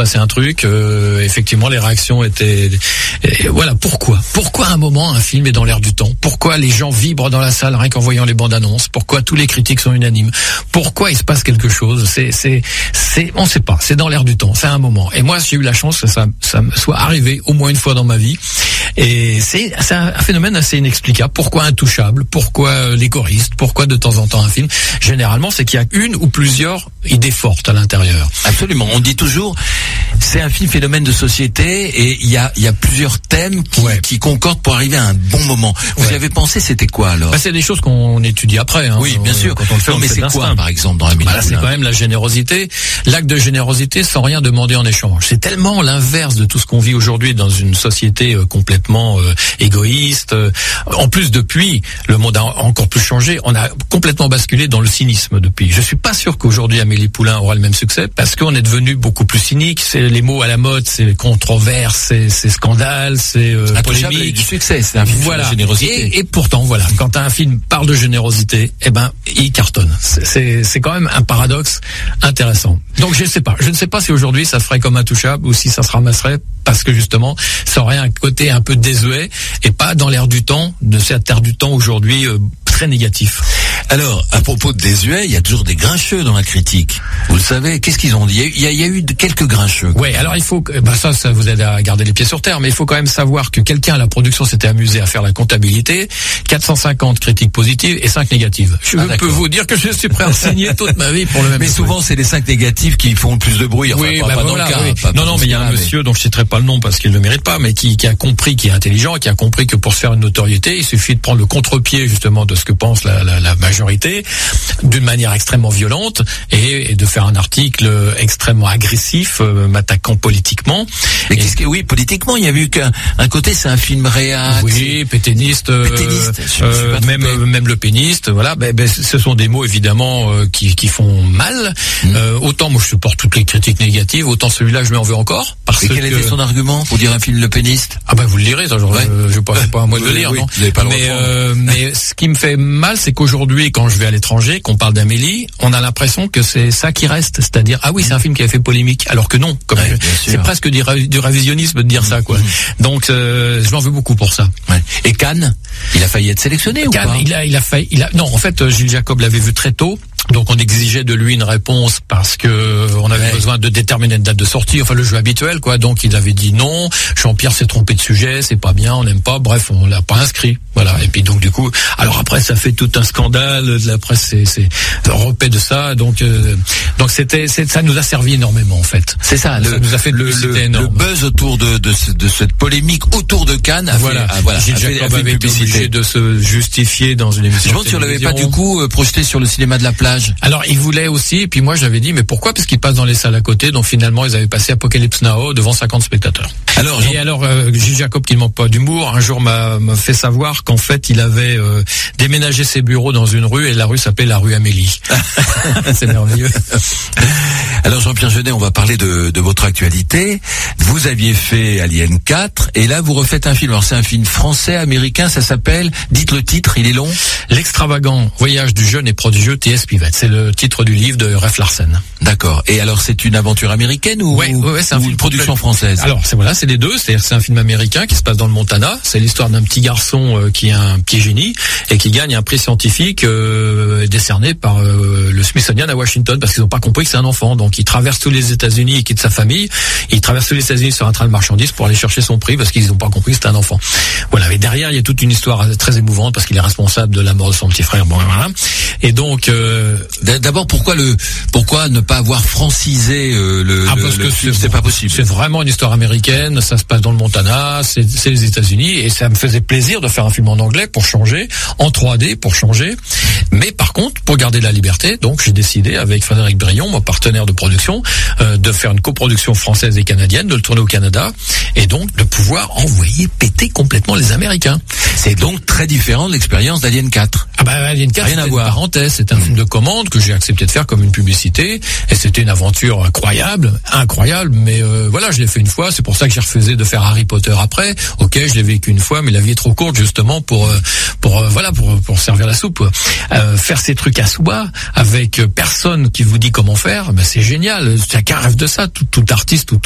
passait un truc. Effectivement, les réactions étaient... voilà, pourquoi à un moment un film est dans l'air du temps? Pourquoi les gens vibrent dans la salle rien qu'en voyant les bandes annonces? Pourquoi tous les critiques sont unanimes? Pourquoi il se passe quelque chose? On sait pas. C'est dans l'air du temps. C'est un moment. Et moi, j'ai eu la chance que ça me soit arrivé au moins une fois dans ma vie. Et c'est un phénomène assez inexplicable. Pourquoi Intouchable? Pourquoi Les Choristes? Pourquoi de temps en temps un film? Généralement, c'est qu'il y a une ou plusieurs idées fortes à l'intérieur. Absolument. On dit toujours, c'est un film phénomène de société et il y a plusieurs thèmes qui concordent pour arriver à un bon moment. Vous y avez pensé, c'était quoi alors? C'est des choses qu'on étudie après. Oui, bien sûr. Quand on le fait, mais c'est quoi, par exemple, dans Amélie Poulain? C'est quand même la générosité. L'acte de générosité sans rien demander en échange. C'est tellement l'inverse de tout ce qu'on vit aujourd'hui dans une société complètement égoïste. En plus, depuis, le monde a encore plus changé. On a complètement basculé dans le cynisme depuis. Je suis pas sûr qu'aujourd'hui Amélie Poulain aura le même succès parce qu'on est devenu beaucoup plus cynique. C'est les mots à la mode, c'est controverse, c'est scandale, c'est polémique. Du succès, c'est un film de générosité. Et pourtant, voilà, quand un film parle de générosité, il cartonne. C'est quand même un paradoxe intéressant. Donc je ne sais pas si aujourd'hui ça se ferait comme Intouchable ou si ça se ramasserait parce que justement, ça aurait un côté un peu désuet et pas dans l'air du temps, de cette ère du temps aujourd'hui très négatif. Alors, à propos de désuet, il y a toujours des grincheux dans la critique. Vous le savez, qu'est-ce qu'ils ont dit? Il y a eu quelques grincheux. Ouais, alors il faut ça vous aide à garder les pieds sur terre, mais il faut quand même savoir que quelqu'un à la production s'était amusé à faire la comptabilité, 450 critiques positives et 5 négatives. Je peux vous dire que je suis prêt à signer toute ma vie pour le même. Mais souvent, c'est les 5 négatives qui font le plus de bruit. Enfin, oui, pas dans le cas. Non, mais il y a un monsieur dont je citerai pas le nom parce qu'il ne le mérite pas, mais qui a compris, qui est intelligent, qui a compris que pour se faire une notoriété, il suffit de prendre le contre-pied justement de ce que pense la majorité, d'une manière extrêmement violente, et de faire un article extrêmement agressif, m'attaquant politiquement. Mais oui, politiquement, il y a eu qu'un côté, c'est un film réac. Oui, pétainiste, même le péniste, voilà. Ce sont des mots évidemment qui font mal. Autant moi je supporte toutes les critiques négatives, autant celui-là je m'en veux encore. Et quel était son argument pour dire un film le péniste? Vous le lirez, ça, je pas à moi de le lire, non. Mais ce qui me fait mal, c'est qu'aujourd'hui, quand je vais à l'étranger, qu'on parle d'Amélie, on a l'impression que c'est ça qui reste, c'est-à-dire c'est un film qui a fait polémique, alors que non, c'est presque du révisionnisme de dire ça, quoi. Donc je m'en veux beaucoup pour ça. Ouais. Et Cannes, il a failli être sélectionné ou pas? Non, en fait, Gilles Jacob l'avait vu très tôt. Donc on exigeait de lui une réponse parce que on avait besoin de déterminer une date de sortie, enfin le jeu habituel, quoi. Donc il avait dit non, Jean-Pierre s'est trompé de sujet, c'est pas bien, on n'aime pas, bref, on l'a pas inscrit. Voilà. Et puis donc du coup, alors après ça fait tout un scandale, de la presse c'est repaix de ça, donc ça nous a servi énormément en fait. C'est ça, ça nous a fait le buzz autour de cette polémique autour de Cannes Gilles Jacob avait été obligé de se justifier dans une émission. Je pense qu'on l'avait pas du coup projeté sur le cinéma de la plage. Alors, ils voulaient aussi, et puis moi j'avais dit, mais pourquoi? Parce qu'ils passent dans les salles à côté, donc finalement ils avaient passé Apocalypse Now devant 50 spectateurs. Alors Gilles Jacob, qui ne manque pas d'humour, un jour m'a fait savoir qu'en fait il avait déménagé ses bureaux dans une rue, et la rue s'appelait la rue Amélie. C'est merveilleux. Alors Jean-Pierre Jeunet, on va parler de votre actualité. Vous aviez fait Alien 4, et là vous refaites un film. Alors c'est un film français-américain, ça s'appelle, dites le titre, il est long. L'extravagant voyage du jeune et prodigieux T.S. Pivet. C'est le titre du livre de Ralph Larsen. D'accord. Et alors c'est une aventure américaine ou c'est un film une production française? Alors c'est les deux. C'est un film américain qui se passe dans le Montana. C'est l'histoire d'un petit garçon qui est un petit génie et qui gagne un prix scientifique décerné par le Smithsonian à Washington parce qu'ils n'ont pas compris que c'est un enfant. Donc il traverse tous les États-Unis, il quitte sa famille, il traverse tous les États-Unis sur un train de marchandises pour aller chercher son prix parce qu'ils n'ont pas compris que c'était un enfant. Voilà. Et derrière il y a toute une histoire très émouvante parce qu'il est responsable de la mort de son petit frère. Bon, voilà. Et donc d'abord pourquoi ne pas avoir francisé parce que c'est pas possible. C'est vraiment une histoire américaine, ça se passe dans le Montana, c'est les États-Unis, et ça me faisait plaisir de faire un film en anglais pour changer, en 3D pour changer. Mais par contre, pour garder la liberté, donc j'ai décidé avec Frédéric Brion, mon partenaire de production, de faire une coproduction française et canadienne, de le tourner au Canada, et donc de pouvoir envoyer péter complètement les Américains. C'est donc très différent de l'expérience d'Alien 4. Alien 4, rien à voir. Parenthèse, c'est un film de commande que j'ai accepté de faire comme une publicité, et c'était une aventure incroyable, mais voilà, je l'ai fait une fois, c'est pour ça que j'ai refusé de faire Harry Potter après. Ok, je l'ai vécu une fois, mais la vie est trop courte justement pour servir la soupe. Faire ces trucs à soi avec personne qui vous dit comment faire, c'est génial. Chacun rêve de ça, tout artiste, tout